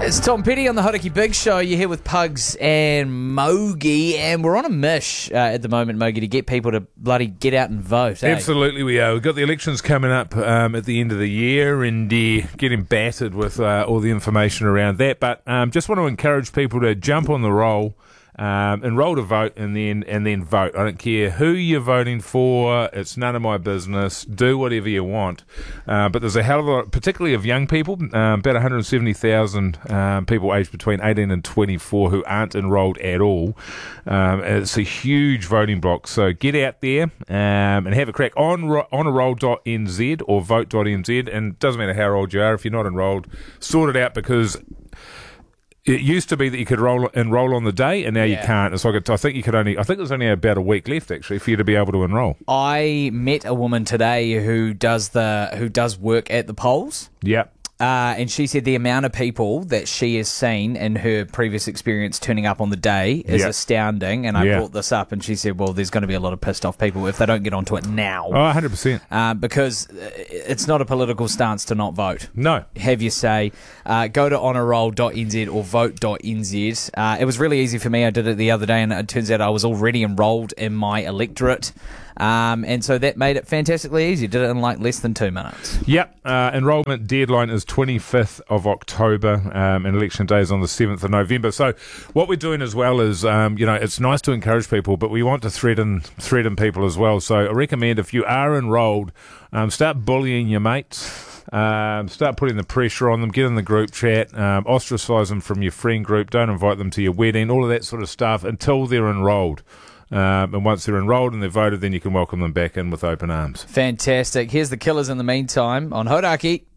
It's Tom Petty on the Hodaki Big Show. You're here with Pugs and Mogi, and we're on a mish at the moment, Mogi, to get people to bloody get out and vote. Absolutely, we are. We've got the elections coming up at the end of the year, and getting battered with all the information around that. But just want to encourage people to jump on the roll. Enroll to vote and then vote. I don't care who you're voting for. It's none of my business. Do whatever you want. But there's a hell of a lot, particularly of young people, about 170,000 people aged between 18 and 24 who aren't enrolled at all. It's a huge voting block. So get out there and have a crack on honourroll.nz or vote.nz. And it doesn't matter how old you are. If you're not enrolled, sort it out, because it used to be that you could enroll on the day, and now you can't. It's like I think there's only about a week left actually for you to be able to enroll. I met a woman today who does work at the polls. Yeah. And she said the amount of people that she has seen in her previous experience turning up on the day is astounding. And I brought this up, and she said, well, there's going to be a lot of pissed off people if they don't get onto it now. Oh, 100%. Because it's not a political stance to not vote. No. Have your say. Go to honourroll.nz or vote.nz. It was really easy for me. I did it the other day, and it turns out I was already enrolled in my electorate. And so that made it fantastically easy. Did it in like less than 2 minutes. Yep. Enrolment deadline is 25th of October, and election day is on the 7th of November. So what we're doing as well is, it's nice to encourage people, but we want to threaten people as well. So I recommend, if you are enrolled, start bullying your mates. Start putting the pressure on them. Get in the group chat. Ostracise them from your friend group. Don't invite them to your wedding. All of that sort of stuff until they're enrolled. And once they're enrolled and they're voted, then you can welcome them back in with open arms. Fantastic. Here's the Killers in the meantime on Hodaki.